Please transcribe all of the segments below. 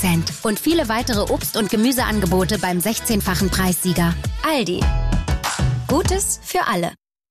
10% und viele weitere Obst- und Gemüseangebote beim 16-fachen Preissieger. Aldi. Gutes für alle.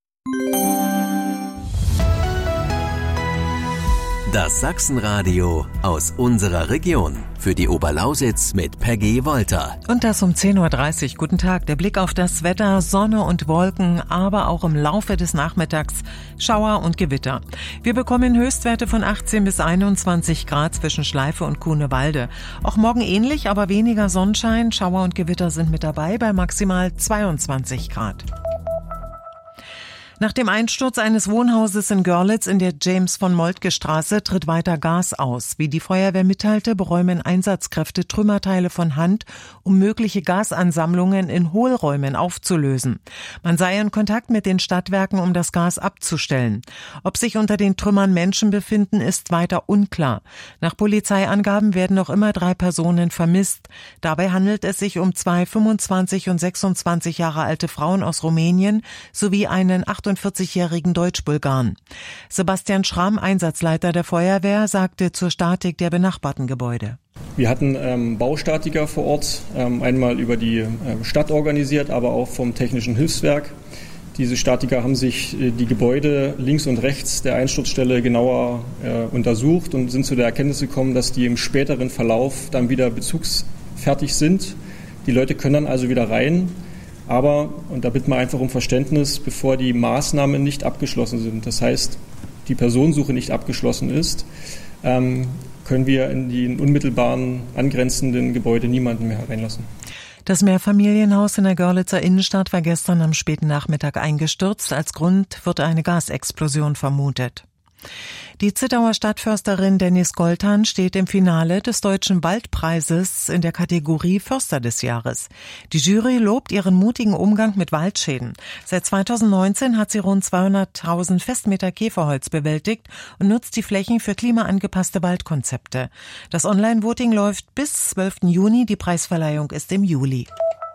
Das Sachsenradio aus unserer Region. Für die Oberlausitz mit Peggy Wolter. Und das um 10.30 Uhr. Guten Tag. Der Blick auf das Wetter, Sonne und Wolken, aber auch im Laufe des Nachmittags Schauer und Gewitter. Wir bekommen Höchstwerte von 18 bis 21 Grad zwischen Schleife und Kuhnewalde. Auch morgen ähnlich, aber weniger Sonnenschein. Schauer und Gewitter sind mit dabei bei maximal 22 Grad. Nach dem Einsturz eines Wohnhauses in Görlitz in der James-von-Moltke-Straße tritt weiter Gas aus. Wie die Feuerwehr mitteilte, beräumen Einsatzkräfte Trümmerteile von Hand, um mögliche Gasansammlungen in Hohlräumen aufzulösen. Man sei in Kontakt mit den Stadtwerken, um das Gas abzustellen. Ob sich unter den Trümmern Menschen befinden, ist weiter unklar. Nach Polizeiangaben werden noch immer 3 Personen vermisst. Dabei handelt es sich um 2 25 und 26 Jahre alte Frauen aus Rumänien sowie einen 48-jährigen Deutsch-Bulgaren. Sebastian Schramm, Einsatzleiter der Feuerwehr, sagte zur Statik der benachbarten Gebäude. Wir hatten Baustatiker vor Ort, einmal über die Stadt organisiert, aber auch vom Technischen Hilfswerk. Diese Statiker haben sich die Gebäude links und rechts der Einsturzstelle genauer untersucht und sind zu der Erkenntnis gekommen, dass die im späteren Verlauf dann wieder bezugsfertig sind. Die Leute können dann also wieder rein. Aber, und da bitten wir einfach um Verständnis, bevor die Maßnahmen nicht abgeschlossen sind, das heißt, die Personensuche nicht abgeschlossen ist, können wir in die unmittelbaren angrenzenden Gebäude niemanden mehr hereinlassen. Das Mehrfamilienhaus in der Görlitzer Innenstadt war gestern am späten Nachmittag eingestürzt. Als Grund wird eine Gasexplosion vermutet. Die Zittauer Stadtförsterin Dennis Goltan steht im Finale des Deutschen Waldpreises in der Kategorie Förster des Jahres. Die Jury lobt ihren mutigen Umgang mit Waldschäden. Seit 2019 hat sie rund 200.000 Festmeter Käferholz bewältigt und nutzt die Flächen für klimaangepasste Waldkonzepte. Das Online-Voting läuft bis 12. Juni, die Preisverleihung ist im Juli.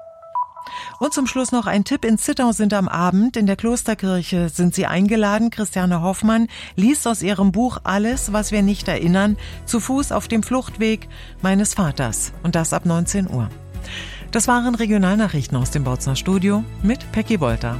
Und zum Schluss noch ein Tipp. In Zittau sind am Abend in der Klosterkirche sind Sie eingeladen. Christiane Hoffmann liest aus ihrem Buch Alles, was wir nicht erinnern, zu Fuß auf dem Fluchtweg meines Vaters. Und das ab 19 Uhr. Das waren Regionalnachrichten aus dem Bautzner Studio mit Peggy Wolter.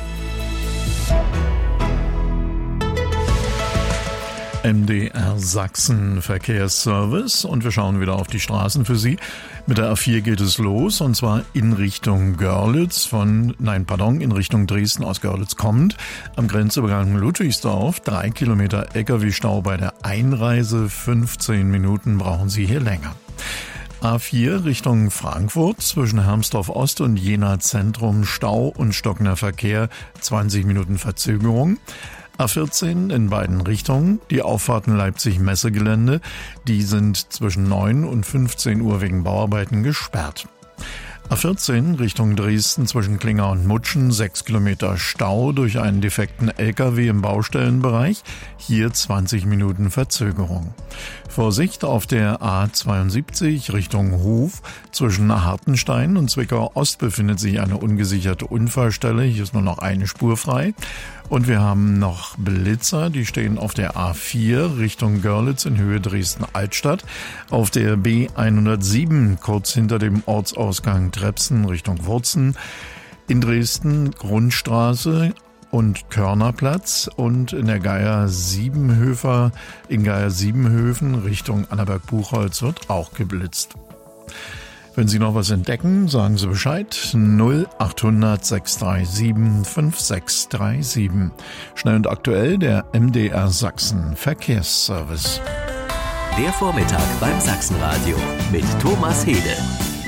MDR Sachsen Verkehrsservice und wir schauen wieder auf die Straßen für Sie. Mit der A4 geht es los und zwar in Richtung Görlitz in Richtung Dresden aus Görlitz kommend. Am Grenzübergang Ludwigsdorf 3 Kilometer LKW-Stau bei der Einreise, 15 Minuten brauchen Sie hier länger. A4 Richtung Frankfurt zwischen Hermsdorf Ost und Jena Zentrum Stau und stockender Verkehr, 20 Minuten Verzögerung. A14 in beiden Richtungen, die Auffahrten Leipzig-Messegelände, die sind zwischen 9 und 15 Uhr wegen Bauarbeiten gesperrt. A14 Richtung Dresden zwischen Klinger und Mutschen, 6 Kilometer Stau durch einen defekten LKW im Baustellenbereich, hier 20 Minuten Verzögerung. Vorsicht auf der A72 Richtung Hof, zwischen Hartenstein und Zwickau Ost befindet sich eine ungesicherte Unfallstelle, hier ist nur noch eine Spur frei. Und wir haben noch Blitzer, die stehen auf der A4 Richtung Görlitz in Höhe Dresden-Altstadt, auf der B107 kurz hinter dem Ortsausgang Trepsen Richtung Wurzen, in Dresden Grundstraße und Körnerplatz und in der in Geier-Siebenhöfen Richtung Annaberg-Buchholz wird auch geblitzt. Wenn Sie noch was entdecken, sagen Sie Bescheid. 0800 637 5637. Schnell und aktuell der MDR Sachsen Verkehrsservice. Der Vormittag beim Sachsenradio mit Thomas Hede.